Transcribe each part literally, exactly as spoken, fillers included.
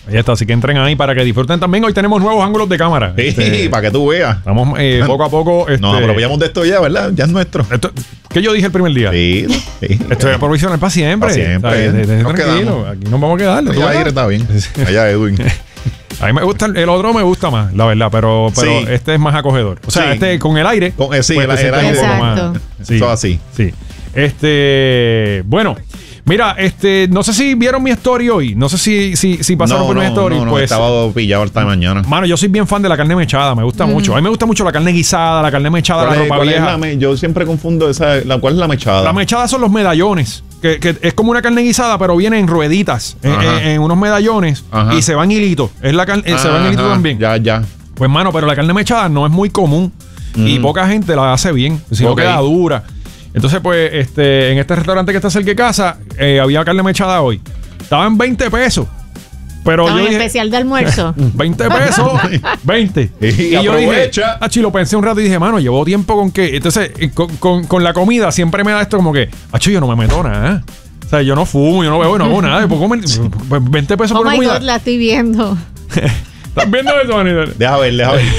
Ahí está, así que entren ahí para que disfruten también. Hoy tenemos nuevos ángulos de cámara. Sí, este, para que tú veas. Estamos eh, poco a poco. Este, Nos aprovechamos de esto ya, ¿verdad? Ya es nuestro. Esto, ¿qué yo dije el primer día? Sí, sí. Esto es provisional para siempre. Para siempre. O sea, de, de, Nos tranquilo. quedamos. Aquí nos vamos a quedar. Allá aire está bien. Allá Edwin. A mí me gusta, el, el otro me gusta más, la verdad, pero, pero Sí. este es más acogedor. O sea, Sí. este con el aire. Con, eh, sí, pues, el, te el sientes aire. un poco Exacto. más. Sí, Eso así. Sí. Este, bueno. Mira, este, no sé si vieron mi story hoy. No sé si, si, si pasaron no, por mi no, story. no, no, pues, estaba pillado hasta mañana. mano, yo soy bien fan de la carne mechada. Me gusta mucho. A mí me gusta mucho la carne guisada, la carne mechada, la ¿Cuál es- ropa cuál es vieja. la me- yo siempre confundo esa. La, ¿Cuál es la mechada? La mechada son los medallones. Que, que es como una carne guisada, pero viene en rueditas, en, Ajá. en- en unos medallones. Ajá. Y se van hilitos. Es la carne, se van hilitos Ajá, también. Ya, ya. Pues, mano, pero la carne mechada no es muy común y poca gente la hace bien, si no Ok. queda dura. Entonces, pues, este, en este restaurante que está cerca de casa, eh, había carne mechada hoy. Estaba en veinte pesos. Pero Estamos yo en dije, especial de almuerzo. veinte pesos, veinte. Y yo dije, aprovecha. achi, lo pensé un rato y dije, mano, llevo tiempo con que. Entonces, eh, con, con, con la comida siempre me da esto como que, achi, yo no me meto nada. O sea, yo no fumo, yo no bebo, no hago nada. ¿Por comer? Pues veinte pesos Oh por una my comida. God, la estoy viendo. ¿Estás viendo eso, Manita? Deja ver, deja ver.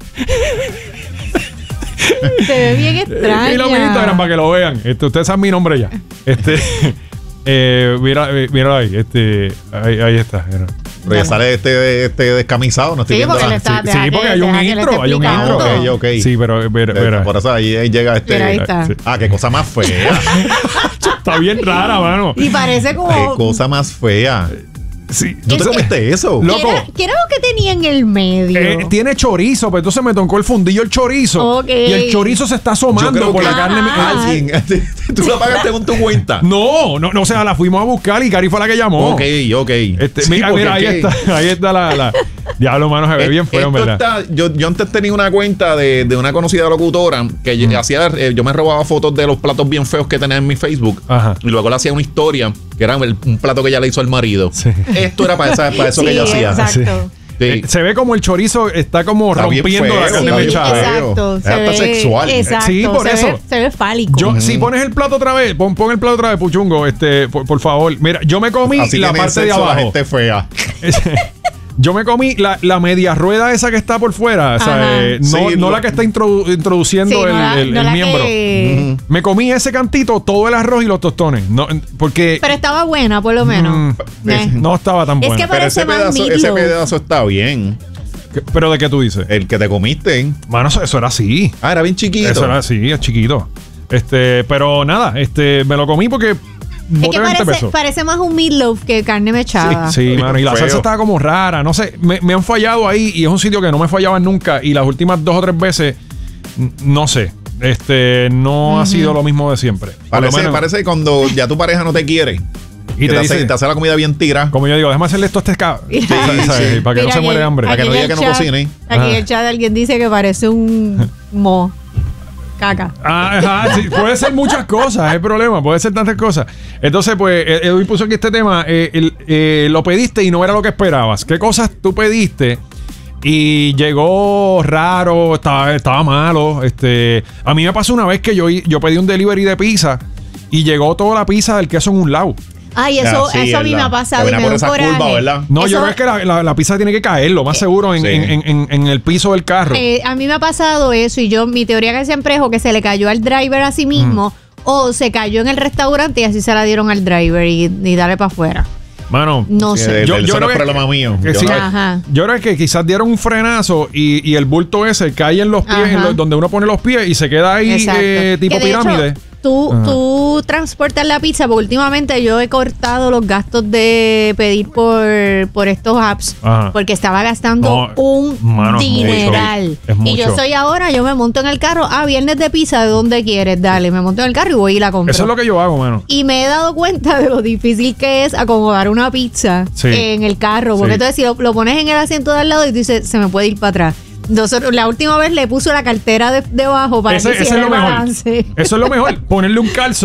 Se ve bien extraña. Y lo mi Instagram para que lo vean. Este, ustedes saben mi nombre ya. Este, eh, mira, eh, mira ahí, este, ahí, ahí está. Mira. Pero ya sale este, este descamisado, no estoy Sí, viendo porque la- le está- Sí, deja sí, que- porque hay un deja que le intro, esté hay un intro. explicando. Ok, ok. Sí, pero mira, Eh, mira. Por eso ahí, ahí llega este. Mira, ahí está. Sí. Ah, qué cosa más fea. Está bien rara, mano. Y parece Qué como. cosa más fea. Sí. ¿Tú te Es que- comiste eso? Lo- ¿Qué era, qué era lo que tenía en el medio? Eh, tiene chorizo, pero entonces me tocó el fundillo el chorizo. Ok. Y el chorizo se está Yo asomando creo por que la carne. Ah. alguien. Tú la pagaste con tu cuenta. No, no, no, o sea, la fuimos a buscar y Cari fue la que llamó. Ok, ok. Este, Sí, mira, porque mira, ahí es que- está, ahí está la, la. Diablo, mano, se ve bien feo, en Esto verdad. está- yo, yo antes tenía una cuenta de, de una conocida locutora que yo- hacía, eh, yo me robaba fotos de los platos bien feos que tenía en mi Facebook. Ajá. Y luego le hacía una historia que era el- un plato que ella le hizo al marido. Sí. Esto era para, esa- para eso Sí, que ella hacía. exacto. Sí. Eh, se ve como el chorizo está como Está bien rompiendo la feo, carne está bien mechada. feo. Exacto. Es hasta sexual. Exacto. Sí, por se eso. Ve, se ve fálico. Yo, si pones el plato otra vez, pon, pon el plato otra vez, Puchungo, este, por, por favor. Mira, yo me comí Así la tiene parte de sexo la abajo. gente fea. Yo me comí la, la media rueda esa que está por fuera, o sea, Ajá. eh, no, Sí, no lo- la que está introdu- introduciendo Sí, el, no la- el- no el la miembro. que- Me comí ese cantito, todo el arroz y los tostones. No, porque Pero estaba buena, por lo menos. Mm, Eh. no estaba tan Es bueno. que Pero parece ese más pedazo, ese meatloaf. pedazo está bien. ¿Qué- ¿Pero de qué tú dices? El que te comiste. Mano, eso, eso era así. Ah, era bien chiquito. Eso era así, es chiquito. Este, pero nada, este, me lo comí porque Es boté que veinte parece, pesos. parece más un meatloaf que carne mechada. Sí, mano, y la Feo. salsa estaba como rara, no sé, me, me han fallado ahí y es un sitio que no me fallaban nunca y las últimas dos o tres veces, n- no sé, este, no ha sido lo mismo de siempre. Por lo Parece, menos- parece cuando ya tu pareja no te quiere. y que te te, dice, hace, te hace la comida bien tira. como yo digo, déjame hacerle esto a este cabrón. Sí, sí. Para que no Mira, se muere de aquí- hambre. Para que aquí no en diga el que no chat- cocine. Aquí Ajá. en el chat alguien dice que parece un mo. Caca. Ah, ajá, sí, puede ser muchas cosas, es el problema, puede ser tantas cosas. Entonces, pues, eh, Edwin puso aquí este tema, eh, el- eh, lo pediste y no era lo que esperabas. ¿Qué cosas tú pediste y llegó raro, estaba, estaba malo? Este, a mí me pasó una vez que yo, yo pedí un delivery de pizza y llegó toda la pizza del queso en un lado. Ay, eso, Ya, sí, eso a mí ¿verdad? me ha pasado. Que y venía me por da un esa coraje. curva, ¿verdad? No, yo Eso- creo que la, la- la pizza tiene que caer, lo más seguro, en, Sí. en- en- en- en el piso del carro. Eh, a mí me ha pasado eso y yo, mi teoría que siempre es o que se le cayó al driver a sí mismo o se cayó en el restaurante y así se la dieron al driver y, y dale para afuera. Mano, No Sí, sé. el- Yo- el- yo eso no creo es que- problema mío. que Yo sí. no- Ajá. yo creo que quizás dieron un frenazo y, y el bulto ese cae en los pies, Ajá. en lo- donde uno pone los pies y se queda ahí Exacto. eh, tipo Que de hecho, pirámide. tú, Ajá. tú transportas la pizza, porque últimamente yo he cortado los gastos de pedir por, por estos apps, Ajá. porque estaba gastando No, un mano, es mucho. dineral. Es Y yo mucho. soy ahora, yo me monto en el carro, ah, viernes de pizza, ¿de dónde quieres? Dale, me monto en el carro y voy y la compro. Eso es lo que yo hago, mano. Y me he dado cuenta de lo difícil que es acomodar una pizza Sí. en el carro. Porque Sí. entonces si lo, lo pones en el asiento de al lado y tú dices, se me puede ir para atrás. Nosotros, la última vez le puso la cartera de- debajo para Ese, que ese es hiciera lo el mejor. balance. Eso es lo mejor. Ponerle un calzo.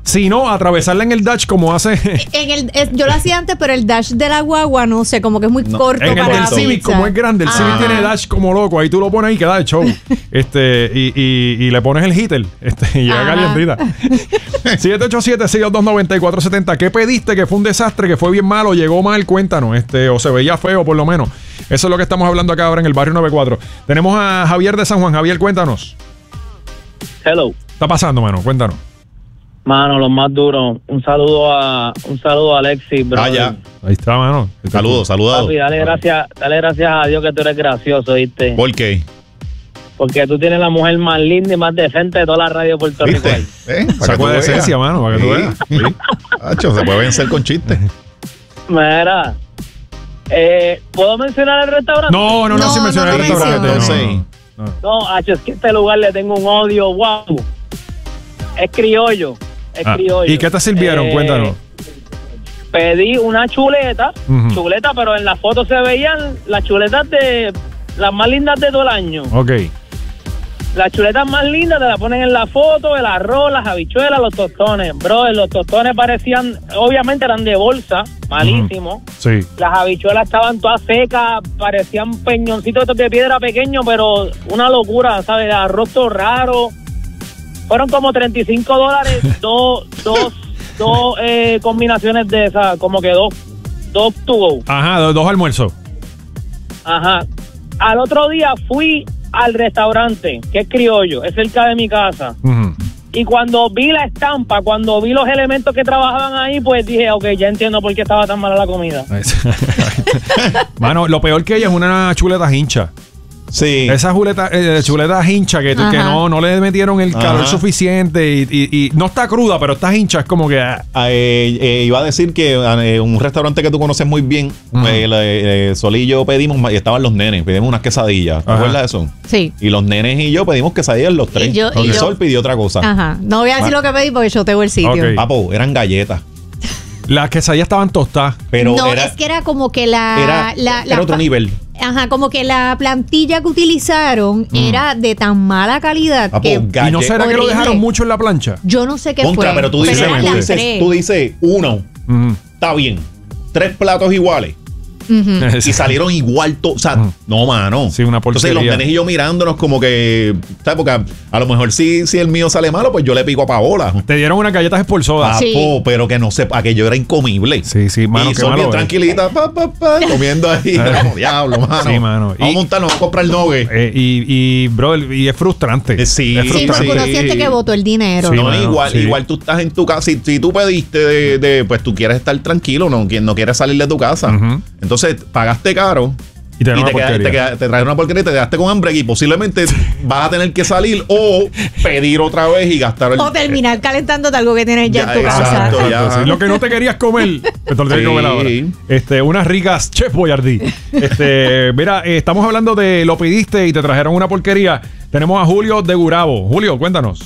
Si no, atravesarla en el dash como hace... En el, es- yo lo hacía antes, pero el dash de la guagua, no sé, como que es muy No, corto En el para del la Civic, pizza. como es grande, el Civic Ajá. tiene dash como loco. Ahí tú lo pones y queda de show. este, y, y, y le pones el heater. Este, y llega Ajá. calientita. siete ocho siete, seis dos dos, nueve cuatro siete cero. ¿Qué pediste que fue un desastre, que fue bien malo, llegó mal? Cuéntanos. Este, o se veía feo, por lo menos. Eso es lo que estamos hablando acá ahora en el barrio noventa y cuatro. Tenemos a Javier de San Juan. Javier, cuéntanos. Hello. ¿Qué está pasando, mano? Cuéntanos. Mano, los más duros. Un saludo a un saludo a Alexis, bro. Ah, ya. Ahí está, mano. Saludos, saludados. Papi, dale gracias, dale gracias a Dios que tú eres gracioso, ¿viste? ¿Por qué? Porque tú tienes la mujer más linda y más decente de toda la radio de Puerto Rico. ¿Viste? ¿Eh? Para que Saco tú de veas. esencia, mano, para que tú Sí. veas. Sí. Hacho, se puede vencer con chistes. Mira, eh, ¿puedo mencionar el restaurante? No, no, no, No, sin mencionar no el lo restaurante. menciones. No, no, no. No, Hacho, es que este lugar le tengo un odio, wow. Es criollo, es Ah, criollo. ¿y qué te sirvieron? Eh, Cuéntanos. Pedí una chuleta, Ujú. chuleta, pero en la foto se veían las chuletas de las más lindas de todo el año. Ok. Las chuletas más lindas te las ponen en la foto, el arroz, las habichuelas, los tostones. Bro, los tostones parecían, obviamente eran de bolsa, malísimo. Sí. Las habichuelas estaban todas secas, parecían peñoncitos estos de piedra pequeños, pero una locura, ¿sabes? Arroz todo raro. Fueron como treinta y cinco dólares, dos, dos, dos eh, combinaciones de esas, como que dos, dos to go. Ajá, dos, dos almuerzos. Ajá. Al otro día fui al restaurante, que es criollo, es cerca de mi casa. Ujú. Y cuando vi la estampa, cuando vi los elementos que trabajaban ahí, pues dije, ok, ya entiendo por qué estaba tan mala la comida. Mano, lo peor que ella es una chuleta hincha. Sí. Esa chuleta, eh, chuleta hincha que, Ajá. que no, no le metieron el calor Ajá. suficiente y, y- y no está cruda, pero está hincha. Es como que... ah, Ah, eh, eh, iba a decir que eh, un restaurante que tú conoces muy bien, Ujú. eh, la- eh, Sol y yo pedimos, y estaban los nenes, pedimos unas quesadillas. ¿Te Ajá. acuerdas de eso? Sí. Y los nenes y yo pedimos quesadillas los tres. Y yo- y y yo- Sol pidió otra cosa. Ajá. No voy a decir Ma- lo que pedí porque yo tengo el sitio. Ok. Papo, eran galletas. Las quesadillas estaban tostadas. Pero no, era, es que era como que la... era, la- la era otro pa- nivel. Ajá, como que la plantilla que utilizaron era de tan mala calidad Papo, que galle- ¿Y no será que lo Horrible. dejaron mucho en la plancha? yo no sé qué Contra, fue. pero tú dices, eran tú las dices, tres. tú dices, uno, Ujú. está bien. Tres platos iguales. Ujú. Y salieron igual, to- o sea, Ujú. no, mano. Sí, una Entonces porquería. los nenes y yo mirándonos como que, ¿sabes? Porque a, a lo mejor si, si el mío sale malo, pues yo le pico a Paola. Te dieron unas galletas esporzodas. Sí. Papo, pero que no sé, aquello era incomible. Sí, sí, mano, y qué son malo bien es. tranquilitas, pa, pa, pa, comiendo ahí. Era como, diablo, mano. Sí, mano. Vamos Y- a montarnos, vamos a comprar el nugget. Eh, y, y, bro, y es frustrante. Eh, sí, es Sí, frustrante. porque uno Sí. siente que votó el dinero. Sí, no, mano, igual, sí. igual tú estás en tu casa. Si, si tú pediste de, de, pues tú quieres estar tranquilo, no, qui- no quieres salir de tu casa. Ujú. Entonces pagaste caro. Y te Y dieron te, una queda- te, porquería. queda- te trajeron una porquería y te quedaste con hambre y posiblemente vas a tener que salir o pedir otra vez y gastar el... O terminar calentándote algo que tienes ya, Ya, en tu casa. exacto. Exacto, ya. sí. Lo que no te querías comer, te lo tienes que Sí. comer ahora. Este, unas ricas Chef Boyardee. Este, mira, eh, estamos hablando de lo pediste y te trajeron una porquería. Tenemos a Julio de Gurabo. Julio, cuéntanos.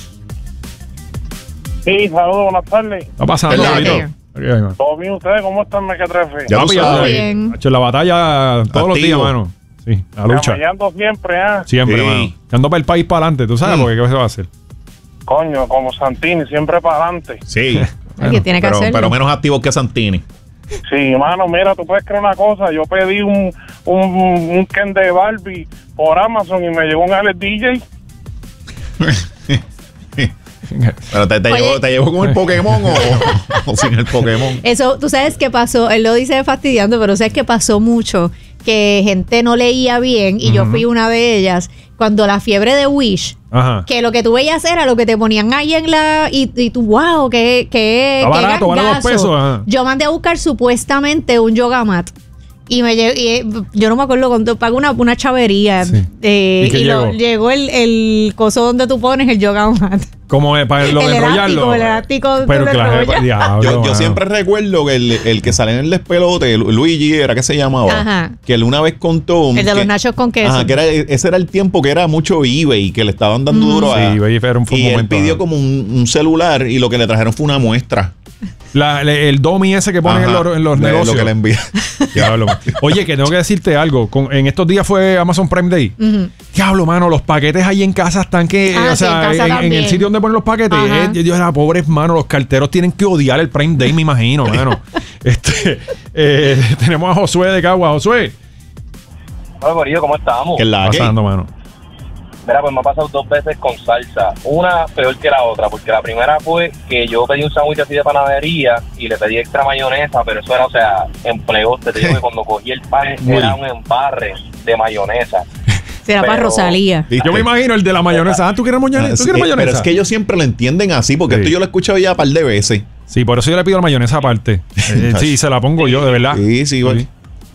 Sí, saludos, buenas tardes. ¿Qué está pasando, Hola. Julito? Aquí, ahí, mano. ¿Todo bien ustedes? ¿Cómo están, Mequetrefe? Ya tú Papi, sabes. ahí. bien. Hacho, en la batalla todos los días, Activo. mano. Sí, la lucha. Camellando siempre, ¿ah? Siempre, Sí. mano. Ando para el país para adelante, tú sabes, Mm. porque qué se va a hacer. Coño, como Santini, siempre para adelante. Sí. Hay que tiene que pero, hacerlo. pero menos activos que Santini. Sí, mano, mira, tú puedes creer una cosa. Yo pedí un, un, un Ken de Barbie por Amazon y me llegó un Alex D J. Pero te, te, Oye. llevó, te llevó con el Pokémon o, o sin el Pokémon. Eso, tú sabes qué pasó, él lo dice fastidiando, pero sabes que pasó mucho, que gente no leía bien y yo fui una de ellas, cuando la fiebre de Wish, Ajá. que lo que tú veías era lo que te ponían ahí en la, y, y tú, wow, que, que, Está que barato, vale dos gangazo. pesos, ajá. Yo mandé a buscar supuestamente un yoga mat. Y me llegó, y, eh, yo no me acuerdo cuánto, pago una, una chavería. Sí. eh, ¿Y qué y lo- llegó? llegó el, el coso donde tú pones el yoga mat. Como eh, para lo El de enrollarlo. elástico, el elástico tú Pero lo claro, enrollas. diablo, Yo, yo mano. siempre recuerdo que el, el que sale en el despelote, Lu- Luigi era que se llamaba, Ajá. que él una vez contó El de que- los nachos con queso. Ajá, que era, ese era el tiempo que era mucho eBay, que le estaban dando duro a... Sí, eBay era un- fue un y él momento, pidió ajá. como un, un celular y lo que le trajeron fue una muestra. La, le- el domi ese que ponen en Ajá, los, en los de negocios. Lo que le envía. Diablo. Oye, que tengo que decirte algo. Con- en estos días fue Amazon Prime Day. Ujú. Diablo, mano, los paquetes ahí en casa están que. Ah, o sí, en sea, casa en, en también. el sitio donde ponen los paquetes. Ajá. eh, yo digo, la pobres, mano, los carteros tienen que odiar el Prime Day, me imagino, mano. este, eh, tenemos a Josué de Cagua. Josué. Hola, Corillo, ¿cómo estamos? Que la Pasando, mano. Mira, pues me ha pasado dos veces con salsa. Una peor que la otra, porque la primera fue que yo pedí un sándwich así de panadería y le pedí extra mayonesa, pero eso era, o sea, empleo. Te digo que cuando cogí el pan Uy. era un embarre de mayonesa. Será para Pero- Rosalía. ¿Viste? Yo me imagino el de la mayonesa. Ah, ¿tú quieres, mayone- Ah, ¿tú sí, quieres eh, mayonesa? Pero es que ellos siempre lo entienden así, porque Sí. esto yo lo he escuchado ya un par de veces. Sí, por eso yo le pido la mayonesa aparte. Eh, sí, se la pongo yo, de verdad. Sí, sí, igual.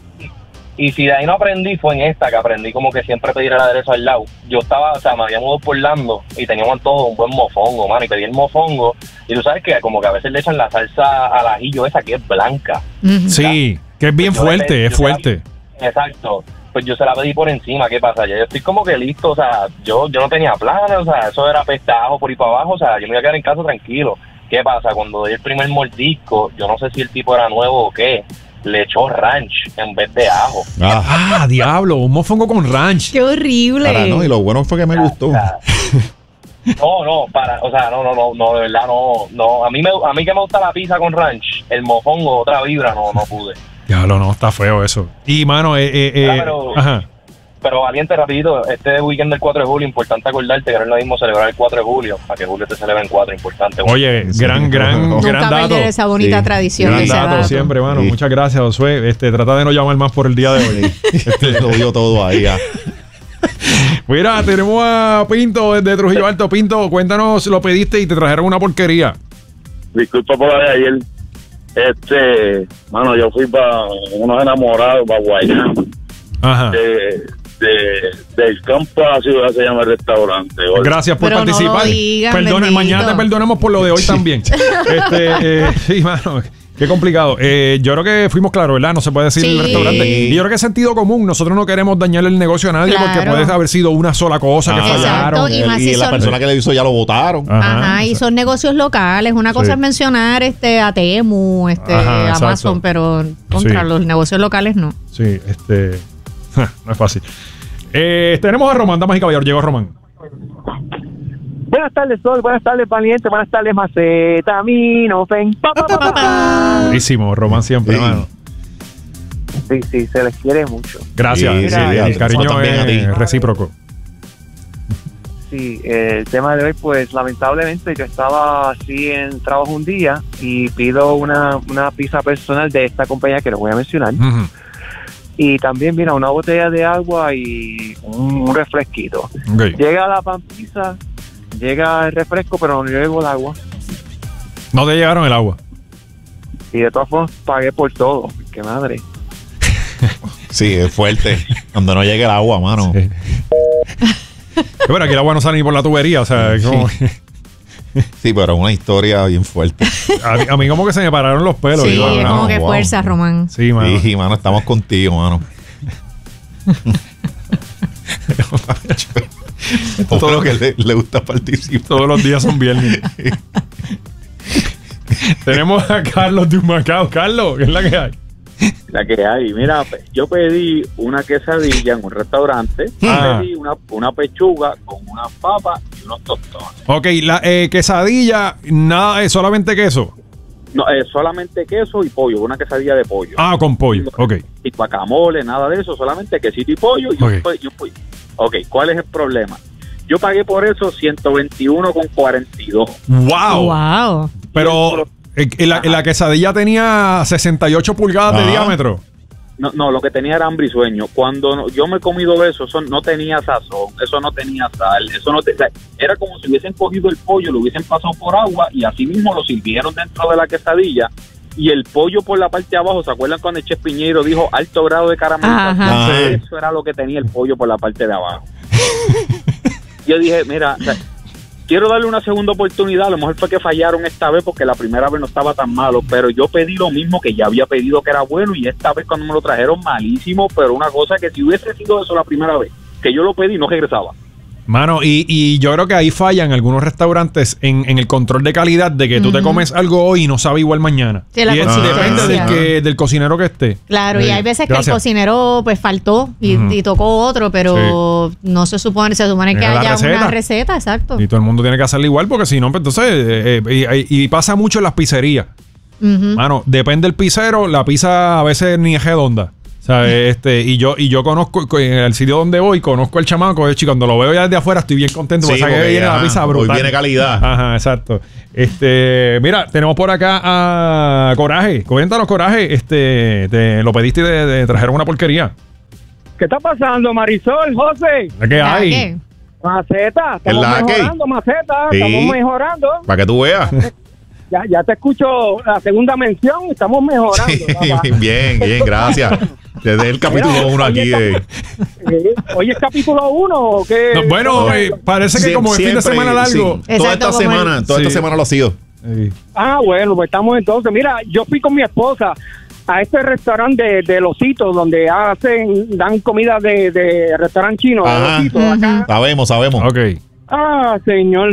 Y si de ahí no aprendí, fue en esta, que aprendí como que siempre pedir el aderezo al lado. Yo estaba, o sea, me había mudado por Orlando y teníamos todo un buen mofongo, mano, y pedí el mofongo. Y tú sabes que como que a veces le echan la salsa al ajillo esa que es blanca. Ujú. Sí, que es bien Yo le fuerte, pedí- es yo se la- fuerte. Exacto. Pues yo se la pedí por encima, ¿qué pasa? Ya yo estoy como que listo, o sea, yo, yo no tenía planes, o sea, eso era pestajo por ahí para abajo, o sea, yo me iba a quedar en casa tranquilo. ¿Qué pasa? Cuando doy el primer mordisco, yo no sé si el tipo era nuevo o qué, le echó ranch en vez de ajo. Ah, Ah, diablo, un mofongo con ranch. Qué horrible. para, no, y lo bueno fue que me gustó. O sea, no, no, para, o sea, no, no, no, no, de verdad, no, no, a mí me, a mí que me gusta la pizza con ranch, el mofongo, otra vibra, no, no pude. Diablo, no, está feo eso. Y, mano, eh, eh, eh, Ah, pero- ajá. Pero valiente, rapidito, este weekend del cuatro de julio, importante acordarte que no es lo mismo celebrar el cuatro de julio, a que julio te celebra en cuatro, importante. Oye, Sí. gran, gran, Nunca gran dato. perder esa bonita Sí. tradición. Gran ese dato, dato. siempre, mano. Sí. Muchas gracias, Josué. Este, trata de no llamar más por el día de hoy. Este lo dio todo ahí. ah. Mira, tenemos a Pinto desde Trujillo Alto. Pinto, cuéntanos, lo pediste y te trajeron una porquería. Disculpa por la de ayer. Este, mano, yo fui para unos enamorados, para Guayana. Ajá. De, de, del campo a la ciudad se llama el restaurante. Oye. Gracias por Pero no participar. lo digan, Perdona, bendito. mañana te perdonamos por lo de hoy también. Este, eh, sí, mano. Qué complicado. Eh, yo creo que fuimos claros, ¿verdad? No se puede decir Sí. el restaurante. Y yo creo que es sentido común. Nosotros no queremos dañarle el negocio a nadie Claro. porque puede haber sido una sola cosa que Ah, fallaron. Exacto, y el- más y si la son- persona que le hizo ya lo votaron. Ajá, y son negocios locales. Una cosa Sí. es mencionar este a Temu, este Ajá, exacto. Amazon, pero contra Sí. los negocios locales no. Sí, este. No es fácil. Eh, tenemos a Román, damas y caballeros. Llegó Román. Buenas tardes, Sol. Buenas tardes, Valiente. Buenas tardes, Maceta. Minofen. Pa, pa, pa, pa, pa. Buenísimo, Román siempre, Sí. mano. Sí, sí, se les quiere mucho. Gracias. Sí, Sí, sí, el gracias. cariño Nosotros también a ti. es recíproco. Sí, eh, el tema de hoy, pues lamentablemente yo estaba así en trabajo un día y pido una, una pizza personal de esta compañía que les voy a mencionar. Ujú. Y también, mira, una botella de agua y un, un refresquito. Ok. Llega la pan pizza, llega el refresco, pero no llegó el agua. No te llegaron el agua. Y de todas formas pagué por todo. Qué madre. Sí, es fuerte. Cuando no llegue el agua, mano. Sí. Pero aquí el agua no sale ni por la tubería. O sea, es como- Sí, pero es una historia bien fuerte. a, mí, a mí como que se me pararon los pelos. Sí, Digo, es no, como que wow. fuerza, Román. Sí, mano. Sí, mano, estamos contigo, mano. Todo lo que le, le gusta participar. Todos los días son viernes. Tenemos a Carlos de Humacao. Carlos, ¿qué es la que hay? La que hay, mira, yo pedí una quesadilla en un restaurante, Ah. pedí una, una pechuga con unas papas y unos tostones. Ok, la eh, quesadilla, nada, es solamente queso. No, eh, solamente queso y pollo, una quesadilla de pollo. Ah, con pollo. Ok. Y guacamole, nada de eso, solamente quesito y pollo y, Ok. un, po- y un pollo. Ok, ¿cuál es el problema? Yo pagué por eso ciento veintiuno con cuarenta y dos. Wow. Wow. Pero eh, eh, la, la quesadilla tenía sesenta y ocho pulgadas de Ah. diámetro. No, no, lo que tenía era hambre y sueño. Cuando no- yo me he comido eso, eso no tenía sazón, eso no tenía sal, eso no te- o sea, era como si hubiesen cogido el pollo, lo hubiesen pasado por agua y así mismo lo sirvieron dentro de la quesadilla. Y el pollo por la parte de abajo, ¿se acuerdan cuando el Chef Piñeiro dijo alto grado de caramelización? Ajá. Sí. Eso era lo que tenía el pollo por la parte de abajo. Yo dije, mira, o sea, quiero darle una segunda oportunidad. A lo mejor fue que fallaron esta vez porque la primera vez no estaba tan malo, pero yo pedí lo mismo que ya había pedido que era bueno y esta vez cuando me lo trajeron malísimo, pero una cosa que si hubiese sido eso la primera vez que yo lo pedí no regresaba. Mano, y, y yo creo que ahí fallan algunos restaurantes en, en el control de calidad de que tú te comes algo hoy y no sabe igual mañana. Sí, la y eso depende del, que, del cocinero que esté. Claro, Sí. y hay veces Gracias. que el cocinero pues faltó y, Ujú. y tocó otro, pero no se supone, se supone que Era la haya receta. una receta, exacto. Y todo el mundo tiene que hacerlo igual porque si no, pues entonces... eh, eh, y, y pasa mucho en las pizzerías. Ujú. Mano, depende del pizzero, la pizza a veces ni es redonda. O sea, este, y yo, y yo conozco co- en el sitio donde voy, conozco al chamaco, de hecho, y cuando lo veo ya desde afuera estoy bien contento Sí, porque sabe que porque, viene la ajá, pizza hoy brutal. viene calidad. Ajá, exacto. Este, mira, tenemos por acá a Coraje. Cuéntanos, Coraje, este, te lo pediste y de, de trajeron una porquería. ¿Qué está pasando, Marisol, José? ¿Qué ¿Ya hay? qué? Maceta, ¿En estamos la qué? mejorando, Maceta, Sí. estamos mejorando. Para que tú veas. Ya, ya te escucho la segunda mención, estamos mejorando. papá. bien, bien, gracias. Desde el capítulo Mira, uno oye, aquí capi- de... Eh, ¿Hoy es capítulo uno o qué? No, bueno, eh, parece que Sie- como el fin de siempre, semana largo. sí. Toda esta Exacto, como semana, el- toda Sí. esta semana lo ha sido. Sí. Ah, bueno, pues estamos entonces. Mira, yo fui con mi esposa a este restaurante de, de Los Hitos, donde hacen, dan comida de, de restaurante chino, de Ajá. Los Hitos, acá. Sabemos, sabemos. Ok. Ah, señor.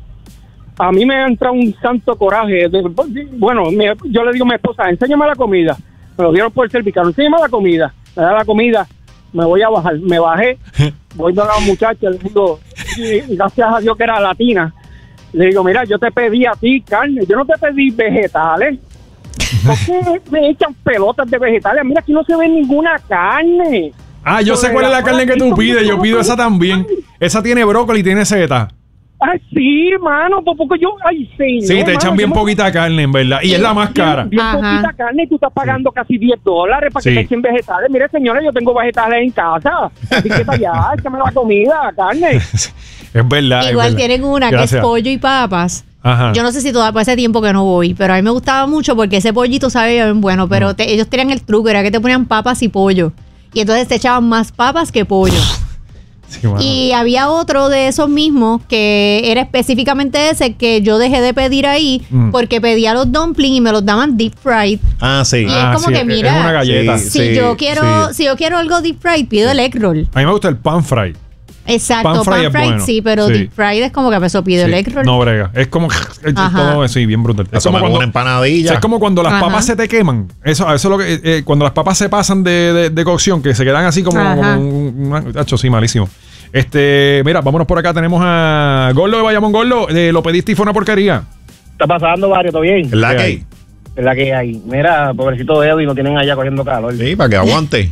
A mí me entra un santo coraje. De- bueno, mi- yo le digo a mi esposa, enséñame la comida. Me lo dieron por el cervical, enséñame la comida. Me da la comida, me voy a bajar. Me bajé, voy a la muchacha, le digo, y gracias a Dios que era latina. Le digo, mira, yo te pedí a ti carne, yo no te pedí vegetales. ¿Por qué me echan pelotas de vegetales? Mira, aquí no se ve ninguna carne. Ah, yo sé cuál es la carne que tú pides. Yo pido esa también. Esa tiene brócoli y tiene seta. Ay, sí, mano, por poco yo, ay, señor. Sí, te mano, echan bien yo me- poquita carne, en verdad. Y es la más Bien- cara. Bien Ajá. poquita carne y tú estás pagando casi diez dólares para que Sí. te echen vegetales. Mire, señores, yo tengo vegetales en casa. Así que para allá, échame la comida, carne. Es verdad. es Igual verdad. tienen una que Gracias. es pollo y papas. Ajá. Yo no sé si todavía hace tiempo que no voy, pero a mí me gustaba mucho porque ese pollito sabía bien bueno, pero Mm. te- ellos tenían el truco, era que te ponían papas y pollo. Y entonces te echaban más papas que pollo. Sí, mano. Y había otro de esos mismos que era específicamente ese que yo dejé de pedir ahí Mm. porque pedía los dumplings y me los daban deep fried. Ah, sí. Y es Ah, como sí, que es- mira, es una galleta. Sí, si sí, yo quiero, sí. si yo quiero algo deep fried, pido el egg roll. A mí me gusta el pan fry. Exacto, Pan pan fry fried, es bueno. sí, pero Sí. deep fried es como que a eso pido Sí. el egg roll. No brega. Es como es Ajá. todo sí, bien brutal. Es Eso como me hago cuando, una empanadilla. es como cuando las Ajá. papas se te queman. Eso, eso es lo que eh, cuando las papas se pasan de, de, de cocción, que se quedan así como, Ajá. como un, un- Hacho, sí, malísimo. Este, mira, vámonos por acá. Tenemos a Gordo de Bayamón. Gordo, eh, lo pediste y fue una porquería. Está pasando, Mario, ¿todo bien? ¿La ¿Qué que? hay? Es la que hay. Mira, pobrecito de Edwin, lo tienen allá cogiendo calor. Sí, para que aguante.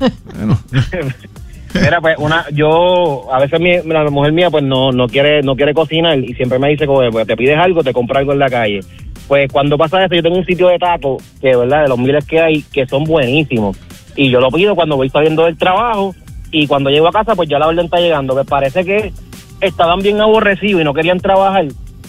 Mira, pues una, yo, a veces mi, la mujer mía pues no, no quiere, no quiere cocinar y siempre me dice, como, pues te pides algo, te compro algo en la calle. Pues cuando pasa eso, yo tengo un sitio de tacos, que verdad, de los miles que hay, que son buenísimos. Y yo lo pido cuando voy saliendo del trabajo y cuando llego a casa, pues ya la orden está llegando. Me parece que estaban bien aborrecidos y no querían trabajar.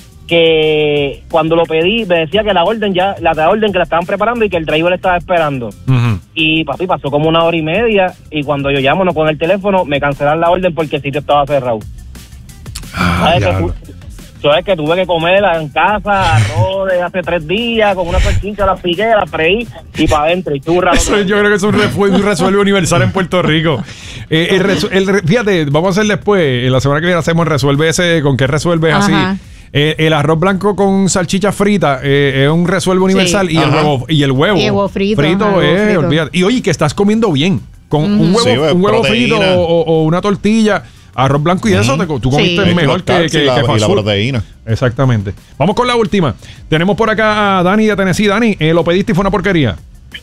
Que cuando lo pedí, me decía que la orden ya, la orden que la estaban preparando y que el driver estaba esperando. Ujú. Y papi, pasó como una hora y media y cuando yo llamo no con el teléfono me cancelaron la orden porque el sitio estaba cerrado. Ah, ¿Sabes, que, diablo. tu- sabes que tuve que comer en casa arroz de hace tres días con una salchicha, las piqué, las freí y para adentro y churra. Eso yo creo que es un, refu- un resuelve universal en Puerto Rico. Eh, el resu- el re- fíjate, vamos a hacer después, en la semana que viene hacemos el resuelve ese, con qué resuelve así. Ajá. Eh, el arroz blanco con salchicha frita eh, es un resuelve universal Sí. y el Ajá. huevo y el huevo, Y el huevo frito, ajá, el huevo es, frito. olvídate. Y oye, que estás comiendo bien con un huevo, Sí, pues, un huevo proteína. frito o, o- o una tortilla, arroz blanco y eso, te co- tú comiste Sí. mejor Los que, carbs que, y la, que fast y la food. proteína. Exactamente. Vamos con la última. Tenemos por acá a Dani de Tennessee. Dani, eh, lo pediste y fue una porquería.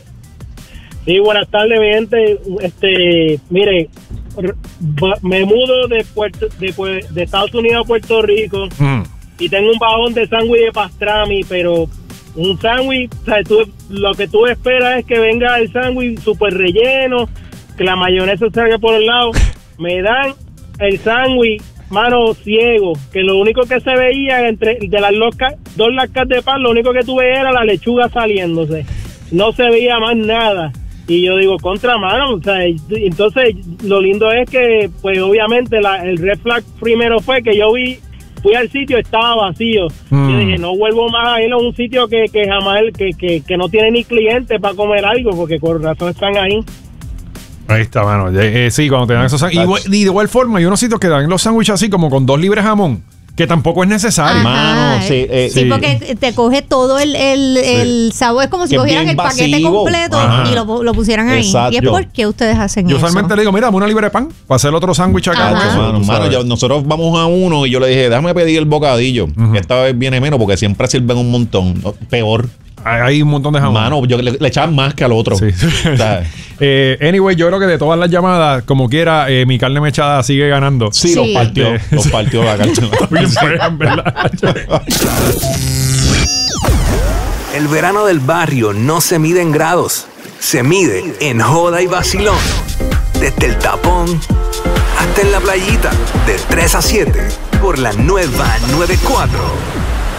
Sí, buenas tardes, mi gente. Este, mire, r- va- me mudo de Puerto, de, Pue- de Estados Unidos a Puerto Rico Mm. y tengo un vagón de sándwich de pastrami, pero un sándwich, o sea, tú- lo que tú esperas es que venga el sándwich súper relleno, que la mayonesa salga por el lado. Me dan el sándwich, mano, ciego, que lo único que se veía entre de las losca- dos lascas de pan, lo único que tuve era la lechuga saliéndose. No se veía más nada. Y yo digo, contra mano, o sea, y- entonces lo lindo es que, pues obviamente la, el red flag primero fue que yo vi, fui al sitio, estaba vacío. Mm. Yo dije, no vuelvo más a ir a un sitio que, que jamás, que, que, que no tiene ni clientes para comer algo, porque con razón están ahí. Ahí está, mano. Eh, eh, sí, cuando te dan esos sándwiches. Y, y de igual forma, hay unos sitios que dan los sándwiches así como con dos libres jamón, que tampoco es necesario. Ajá. Mano, sí, eh, Sí, Sí. porque te coge todo el, el, el sabor. Es como si Que es cogieran bien el paquete invasivo. completo Ajá. y lo, lo pusieran ahí. Exacto. ¿Y es por qué ustedes hacen Yo eso? usualmente le digo, mira, dame una libre de pan para hacer otro sándwich acá. Ajá. con eso, Mano, tú mano, sabes. yo- nosotros vamos a uno y yo le dije, déjame pedir el bocadillo. Ujú. Que esta vez viene menos porque siempre sirven un montón. No, peor. Hay hay un montón de jamón. Mano, yo le, le echaban más que al otro. Sí. O sea, Eh, anyway, yo creo que de todas las llamadas, como quiera, eh, mi carne mechada sigue ganando. sí, Sí. los partió. Sí. Los partió la carne. Bien fea, en verdad. El verano del barrio no se mide en grados, se mide en joda y vacilón. Desde el tapón hasta en la playita, de tres a siete, por la nueva noventa y cuatro.